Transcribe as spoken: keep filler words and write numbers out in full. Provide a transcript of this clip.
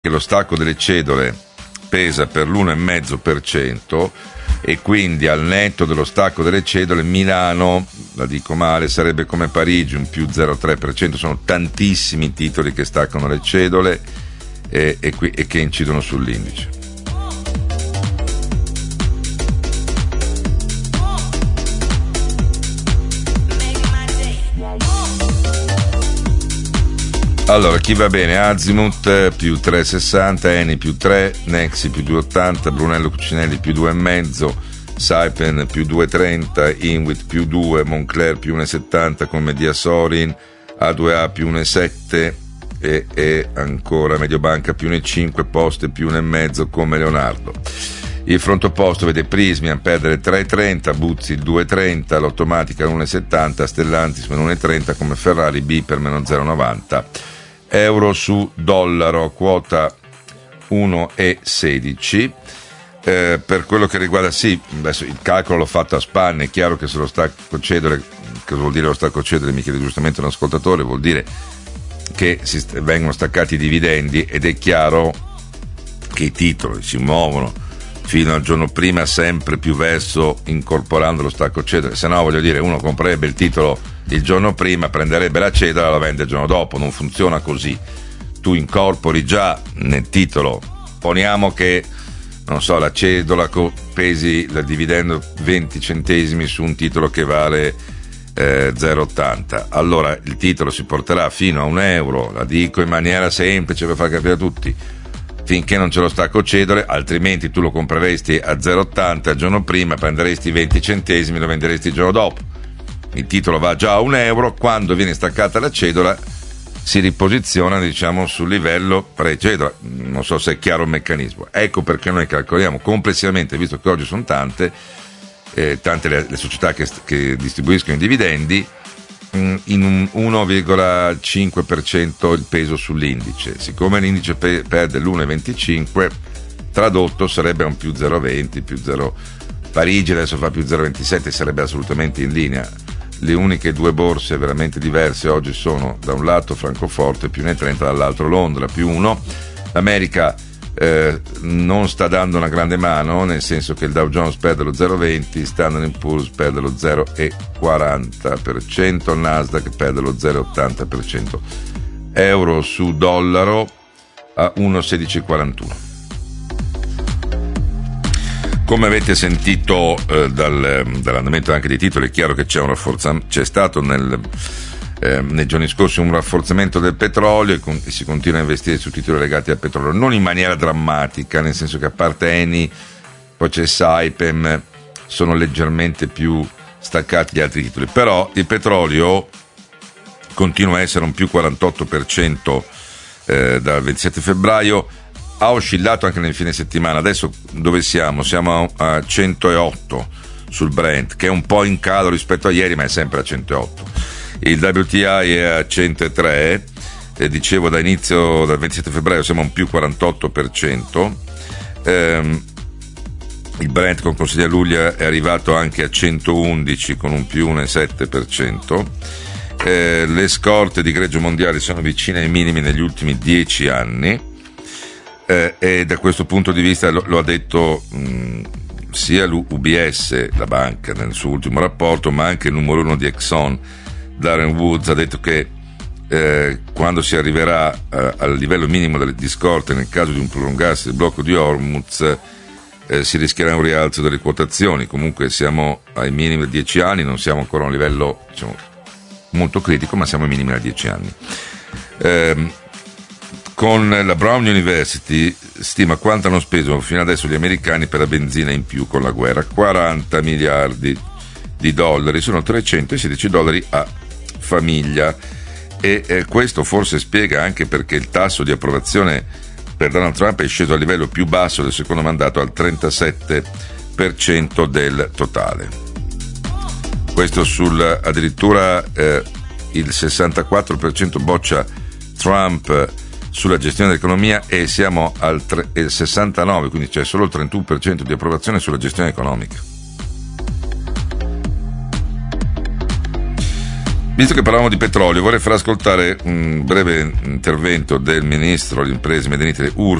che lo stacco delle cedole pesa per l'uno virgola cinque per cento e quindi al netto dello stacco delle cedole Milano, la dico male, sarebbe come Parigi, un più zero virgola tre per cento. Sono tantissimi titoli che staccano le cedole e, e, qui, e che incidono sull'indice. Allora, chi va bene? Azimut più tre virgola sessanta, Eni più tre, Nexi più due virgola ottanta, Brunello Cucinelli più due virgola cinque, Saipem più due virgola trenta, Inwit più due, Moncler più uno virgola settanta con Mediasorin, A due A più uno virgola sette e, e ancora Mediobanca più uno virgola cinque, Poste più uno virgola cinque come Leonardo. Il fronte opposto vede Prismian perdere tre virgola trenta, Buzzi due virgola trenta, l'Automatica uno virgola settanta, Stellantis meno uno virgola trenta come Ferrari, B per meno zero virgola novanta. Euro su dollaro, quota uno virgola sedici. Eh, per quello che riguarda, sì, adesso il calcolo l'ho fatto a spanne, è chiaro che se lo stacco cedole, che vuol dire lo stacco cedole, mi chiede giustamente un ascoltatore, vuol dire che si st- vengono staccati i dividendi ed è chiaro che i titoli si muovono fino al giorno prima sempre più verso incorporando lo stacco cedole, se no voglio dire uno comprerebbe il titolo il giorno prima, prenderebbe la cedola e la vende il giorno dopo, non funziona così. Tu incorpori già nel titolo, poniamo che non so, la cedola pesi il dividendo venti centesimi su un titolo che vale eh, zero virgola ottanta, allora il titolo si porterà fino a un euro, la dico in maniera semplice per far capire a tutti, finché non c'è lo stacco cedole, altrimenti tu lo compreresti a zero virgola ottanta il giorno prima, prenderesti venti centesimi e lo venderesti il giorno dopo. Il titolo va già a un euro, quando viene staccata la cedola si riposiziona, diciamo, sul livello pre-cedola. Non so se è chiaro il meccanismo. Ecco perché noi calcoliamo complessivamente, visto che oggi sono tante eh, tante le, le società che, che distribuiscono i dividendi, mh, in un uno virgola cinque per cento il peso sull'indice. Siccome l'indice pe- perde l'uno virgola venticinque, tradotto sarebbe un più zero virgola venti, più zero. Parigi adesso fa più zero virgola ventisette, sarebbe assolutamente in linea. Le uniche due borse veramente diverse oggi sono da un lato Francoforte più uno virgola trenta, dall'altro Londra più uno. L'America eh, non sta dando una grande mano, nel senso che il Dow Jones perde lo zero virgola venti, Standard and Poor's perde lo zero virgola quaranta per cento, il Nasdaq perde lo zero virgola ottanta per cento. Euro su dollaro a uno virgola sedici quarantuno. Come avete sentito eh, dal, dall'andamento anche dei titoli, è chiaro che c'è un rafforzamento, c'è stato nel, eh, nei giorni scorsi un rafforzamento del petrolio e, con, e si continua a investire su titoli legati al petrolio, non in maniera drammatica, nel senso che a parte Eni, poi c'è Saipem, sono leggermente più staccati gli altri titoli, però il petrolio continua a essere un più quarantotto per cento eh, dal ventisette febbraio. Ha oscillato anche nel fine settimana. Adesso dove siamo? Siamo a centootto sul Brent, che è un po' in calo rispetto a ieri, ma è sempre a centootto. Il W T I è a centotré, e dicevo da inizio, dal ventisette febbraio siamo a un più quarantotto per cento. Ehm, il Brent con consiglia Luglio è arrivato anche a centoundici con un più uno virgola sette per cento. Eh, le scorte di greggio mondiali sono vicine ai minimi negli ultimi dieci anni. Eh, e da questo punto di vista lo, lo ha detto mh, sia l'U B S, la banca, nel suo ultimo rapporto, ma anche il numero uno di Exxon, Darren Woods, ha detto che eh, quando si arriverà eh, al livello minimo delle di scorte nel caso di un prolungarsi del blocco di Hormuz, eh, si rischierà un rialzo delle quotazioni. Comunque siamo ai minimi di dieci anni, non siamo ancora a un livello, diciamo, molto critico, ma siamo ai minimi da dieci anni. Eh, Con la Brown University stima quanto hanno speso fino adesso gli americani per la benzina in più con la guerra: quaranta miliardi di dollari, sono trecentosedici dollari a famiglia, e eh, questo forse spiega anche perché il tasso di approvazione per Donald Trump è sceso al livello più basso del secondo mandato, al trentasette per cento del totale. Questo sul addirittura eh, il sessantaquattro per cento boccia Trump sulla gestione dell'economia, e siamo al tre, eh, sessantanove, quindi c'è solo il trentuno per cento di approvazione sulla gestione economica. Visto che parlavamo di petrolio, vorrei far ascoltare un breve intervento del ministro delle imprese Made in Italy Urso